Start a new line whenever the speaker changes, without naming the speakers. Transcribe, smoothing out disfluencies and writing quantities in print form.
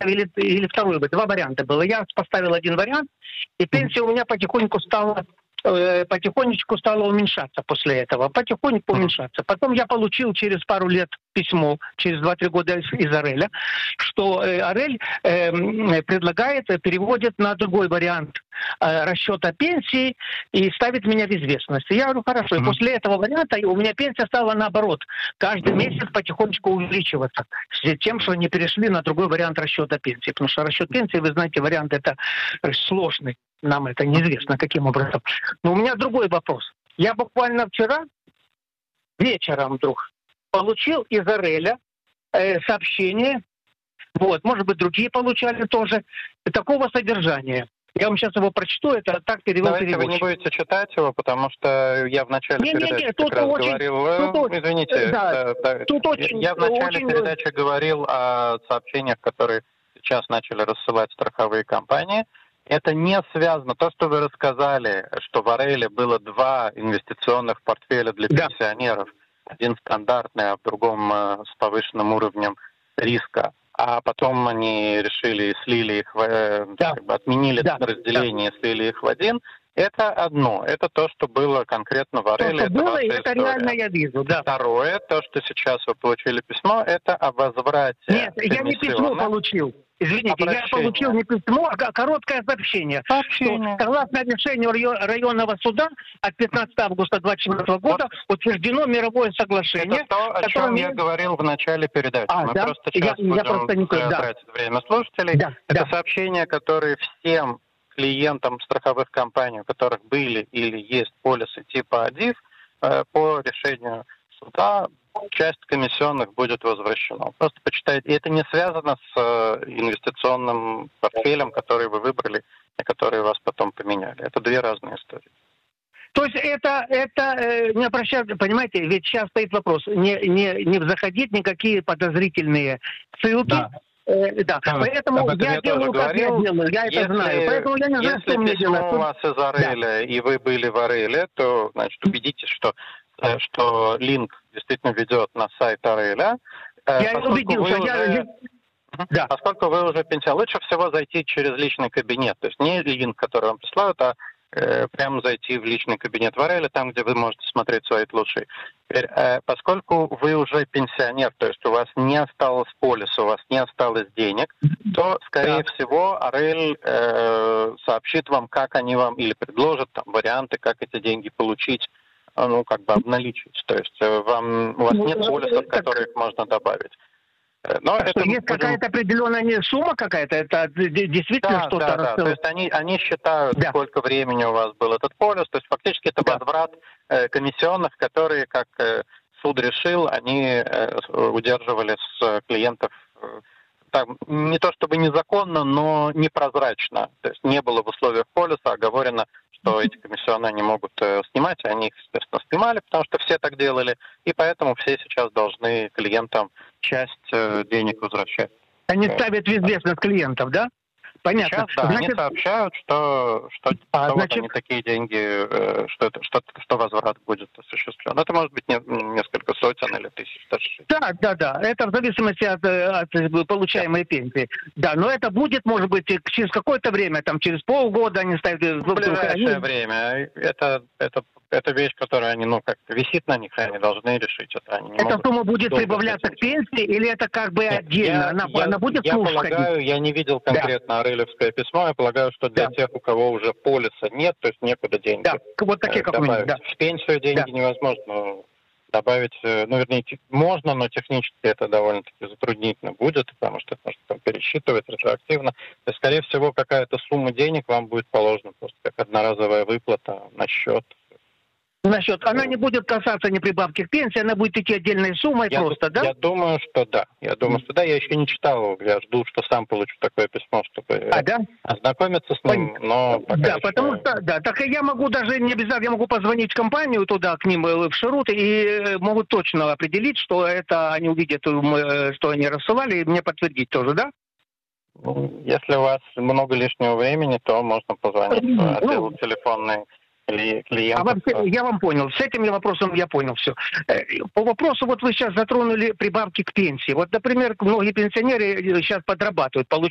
поставили, или второй, два варианта было. Я поставил один вариант, и пенсия у меня потихонечку стала уменьшаться после этого. Потихоньку уменьшаться. Потом я получил через пару лет письмо, через 2-3 года из Ареля, что Арель переводит на другой вариант расчета пенсии и ставит меня в известность. Я говорю, хорошо. И после этого варианта у меня пенсия стала наоборот. Каждый месяц потихонечку увеличиваться. С тем, что они перешли на другой вариант расчета пенсии. Потому что расчет пенсии, вы знаете, вариант это сложный. Нам это неизвестно, каким образом. Но у меня другой вопрос. Я буквально вчера вечером вдруг получил из Ареля сообщение, вот, может быть, другие получали тоже, такого содержания. Я вам сейчас его прочту, это так перевел
переводчик. Давайте вы не будете читать его, потому что я в начале передачи как раз говорил... Извините, я в начале передачи говорил о сообщениях, которые сейчас начали рассылать страховые компании. Это не связано. То, что вы рассказали, что в Ареле было 2 инвестиционных портфеля для пенсионеров, один стандартный, а в другом с повышенным уровнем риска, а потом они решили и слили их, отменили разделение и слили их в один, это одно. Это то, что было конкретно в Ареле.
Это было, и это реально я вижу. Да.
Второе, то, что сейчас вы получили письмо, это о возврате.
Нет, я не письмо получил. Извините, я получил не письмо, а короткое сообщение. Что, согласно решению районного суда от 15 августа 2024 года утверждено мировое соглашение.
Это то, о чем я говорил в начале передачи. Мы просто сейчас будем тратить время слушателей. Это сообщение, которое всем клиентам страховых компаний, у которых были или есть полисы типа АДИФ, по решению суда часть комиссионных будет возвращена. Просто почитайте. И это не связано с инвестиционным портфелем, который вы выбрали, и который вас потом поменяли. Это 2 разные истории.
То есть это не обращаться, понимаете, ведь сейчас стоит вопрос, не заходить никакие подозрительные ссылки. Да. Поэтому я делаю, как я делаю, я это знаю. Поэтому я не знаю, что мне делать.
Если письмо у вас из Ареля, и вы были в Ареле, то, значит, убедитесь, что линк действительно ведет на сайт Ареля.
Я убедился.
Поскольку вы уже пенсионер, лучше всего зайти через личный кабинет. То есть не линк, который вам присылают, а прямо зайти в личный кабинет в Ареле, там, где вы можете смотреть свои лучшие. Теперь, поскольку вы уже пенсионер, то есть у вас не осталось полиса, у вас не осталось денег, то, скорее всего, Арель сообщит вам, как они вам, или предложат там варианты, как эти деньги получить, обналичить. То есть у вас нет полисов, которые их можно добавить.
Но это есть какая-то определенная сумма какая-то? Это действительно что-то?
Да. То есть они считают, сколько времени у вас был этот полис. То есть фактически это возврат комиссионных, которые, как суд решил, они удерживали с клиентов там, не то чтобы незаконно, но непрозрачно. То есть не было в условиях полиса оговорено, что эти комиссионные они могут снимать. Они их, естественно, снимали, потому что все так делали. И поэтому все сейчас должны клиентам часть денег возвращать.
Они ставят в известность клиентов, да? Понятно.
Сейчас, они сообщают, что вот они такие деньги, что возврат будет осуществлен. Это может быть несколько сотен или тысяч даже.
Да. Это в зависимости от получаемой пенсии. Да, но это будет, может быть, через какое-то время, там, через полгода они ставят...
В ближайшее время. Это вещь, которая как-то висит на них, и они должны решить это.
Эта сумма будет прибавляться к пенсии, или это как бы отдельно? Она будет
я полагаю, я не видел конкретно Арелевское письмо, я полагаю, что для тех, у кого уже полиса нет, то есть некуда деньги
вот такие, как
добавить. В пенсию деньги невозможно добавить, вернее, можно, но технически это довольно-таки затруднительно будет, потому что это нужно пересчитывать ретроактивно. То есть, скорее всего, какая-то сумма денег вам будет положена просто как одноразовая выплата на счет.
Она не будет касаться ни прибавки к пенсии, она будет идти отдельной суммой да?
Я думаю, что да. Я еще не читал его, я жду, что сам получу такое письмо, чтобы ознакомиться с ним, но пока
потому что, так и я могу даже не обязательно, я могу позвонить в компанию туда, к ним в Шерут, и могут точно определить, что это они увидят, что они рассылали, и мне подтвердить тоже, да?
Если у вас много лишнего времени, то можно позвонить в отдел телефонный клиентов.
Я вам понял. С этим вопросом я понял все. По вопросу, вот вы сейчас затронули прибавки к пенсии. Вот, например, многие пенсионеры сейчас подрабатывают, получают